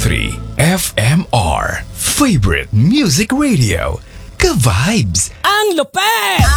101.3 FMR Favorite Music Radio. Ka-vibes! Ang lupet!